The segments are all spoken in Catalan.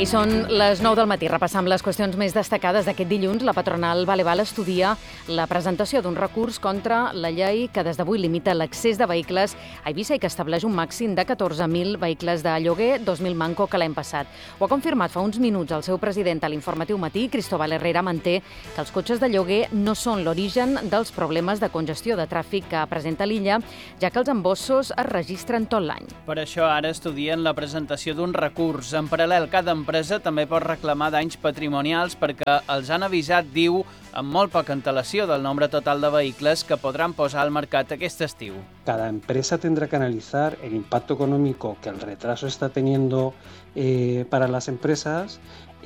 I són les 9 del matí. Repassam les qüestions més destacades d'aquest dilluns. La patronal Valeval estudia la presentació d'un recurs contra la llei que des d'avui limita l'accés de vehicles a Eivissa i que estableix un màxim de 14.000 vehicles de lloguer, 2.000 manco que l'any passat. Ho ha confirmat fa uns minuts el seu president a l'Informatiu Matí. Cristóbal Herrera manté que els cotxes de lloguer no són l'origen dels problemes de congestió de tràfic que presenta l'illa, ja que els embossos es registren tot l'any. Per això ara estudien la presentació d'un recurs. En paral·lel, cada empresa també pot reclamar danys patrimonials perquè els han avisat, diu, amb molt poca antelació del nombre total de vehicles que podran posar al mercat aquest estiu. Cada empresa tendrá que analizar el impacto económico que el retraso está teniendo para las empresas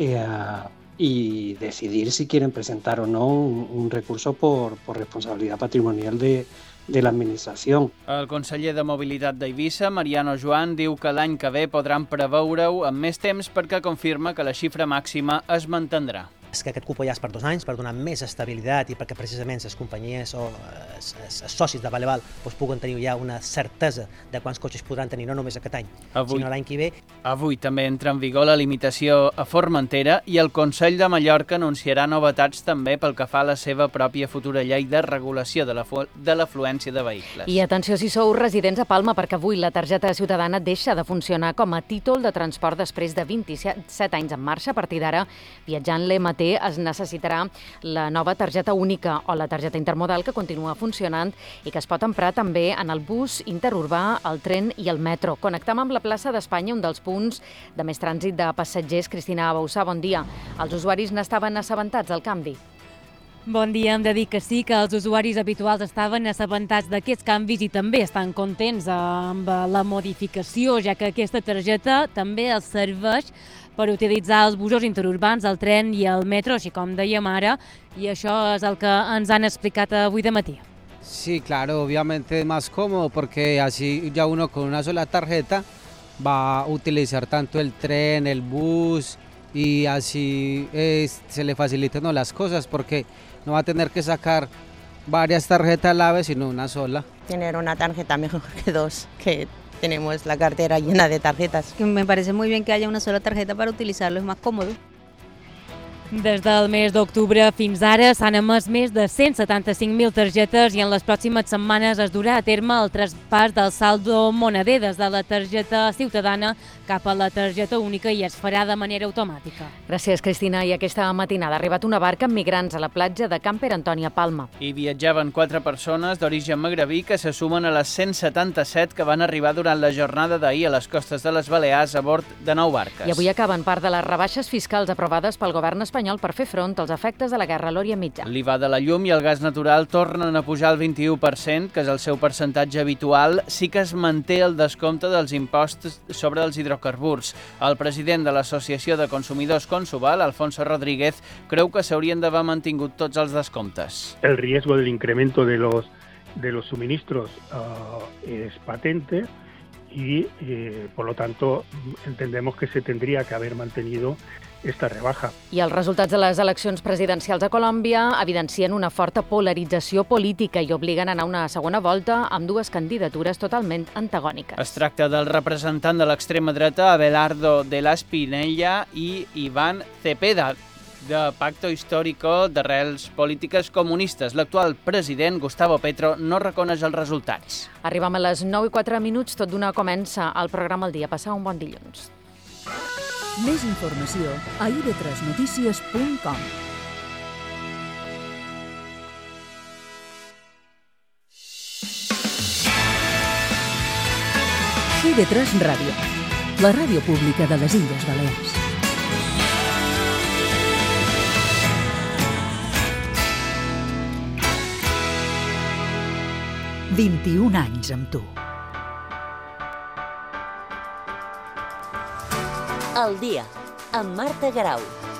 y decidir si quieren presentar o no un recurso por responsabilidad patrimonial de la administració. El conseller de Mobilitat d'Eivissa, Mariano Joan, diu que l'any que ve podran preveure-ho amb més temps perquè confirma que la xifra màxima es mantindrà. És que aquest cupo ja és per 2 anys, per donar més estabilitat i perquè precisament les companyies o els socis de Valeval puguen tenir ja una certesa de quants cotxes podran tenir, no només aquest any, sinó l'any que ve. Avui també entra en vigor la limitació a Formentera i el Consell de Mallorca anunciarà novetats també pel que fa a la seva pròpia futura llei de regulació de l'afluència de vehicles. I atenció si sou residents a Palma, perquè avui la targeta ciutadana deixa de funcionar com a títol de transport després de 27 anys en marxa. A partir d'ara, viatjant l'EMT es necessitarà la nova targeta única o la targeta intermodal que continua funcionant i que es pot emprar també en el bus interurbà, el tren i el metro. Connectam amb la plaça d'Espanya, un dels punts de més trànsit de passatgers. Cristina Bausà, bon dia. Els usuaris n'estaven assabentats del canvi? Bon dia, hem de dir que sí, que els usuaris habituals estaven assabentats d'aquests canvis i també estan contents amb la modificació, ja que aquesta targeta també els serveix per utilitzar els busos interurbans, el tren i el metro, així com dèiem ara, y això és el que ens han explicat avui de matí. Sí, claro, obviamente es más cómodo porque así ya uno con una sola tarjeta va a utilizar tanto el tren, el bus y así se le facilitan las cosas porque no va a tener que sacar varias tarjetas a la vez, sino una sola. Tener una tarjeta mejor que dos, que tenemos la cartera llena de tarjetas. Me parece muy bien que haya una sola tarjeta para utilizarlo, es más cómodo. Des del mes d'octubre fins ara s'han emès més de 175.000 targetes i en les pròximes setmanes es durà a terme el traspàs del saldo moneder des de la targeta ciutadana cap a la targeta única i es farà de manera automàtica. Gràcies, Cristina. I aquesta matinada ha arribat una barca amb migrants a la platja de Camper Antònia Palma. Hi viatjaven 4 persones d'origen magrebí que se sumen a les 177 que van arribar durant la jornada d'ahir a les costes de les Balears a bord de 9 barques. I avui acaben part de les rebaixes fiscals aprovades pel govern espanyol per fer front als efectes de la guerra a l'Orient Mitjà. L'IVA de la llum i el gas natural tornen a pujar al 21%, que és el seu percentatge habitual. Sí que es manté el descompte dels impostos sobre els hidrocarburs. El president de l'Associació de Consumidors Consuval, Alfonso Rodríguez, creu que s'haurien d'haver mantingut tots els descomptes. El riesgo del incremento de los suministros es patente y, por lo tanto, entendemos que se tendría que haber mantenido esta rebaja. I els resultats de les eleccions presidencials a Colòmbia evidencien una forta polarització política i obliguen a anar a una segona volta amb 2 candidatures totalment antagòniques. Es tracta del representant de l'extrema dreta, Abelardo de la Espinella, i Iván Cepeda, de Pacto Histórico d'Arrels Polítiques Comunistes. L'actual president, Gustavo Petro, no reconeix els resultats. Arribem a les 9:04, tot d'una comença el programa El Dia. Passar un bon dilluns. Més informació a ib3notícies.com. IB3 Ràdio, la ràdio pública de les Illes Balears. «21 anys amb tu». El dia, amb Marta Garau.